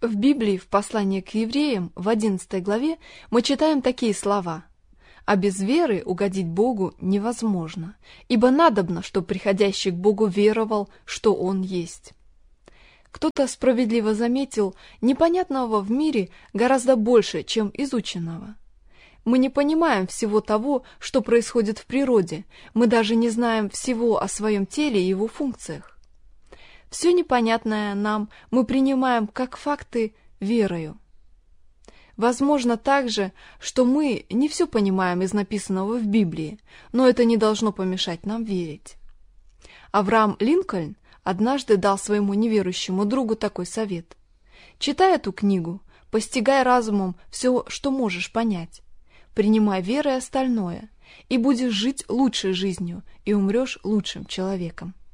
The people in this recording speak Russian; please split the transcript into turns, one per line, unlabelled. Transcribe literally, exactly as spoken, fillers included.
В Библии, в послании к евреям, в одиннадцатой главе, мы читаем такие слова: «А без веры угодить Богу невозможно, ибо надобно, чтоб приходящий к Богу веровал, что Он есть». Кто-то справедливо заметил, непонятного в мире гораздо больше, чем изученного. Мы не понимаем всего того, что происходит в природе, мы даже не знаем всего о своем теле и его функциях. Все непонятное нам мы принимаем как факты верою. Возможно также, что мы не все понимаем из написанного в Библии, но это не должно помешать нам верить. Авраам Линкольн однажды дал своему неверующему другу такой совет: «Читай эту книгу, постигай разумом все, что можешь понять, принимай верой остальное, и будешь жить лучшей жизнью, и умрешь лучшим человеком».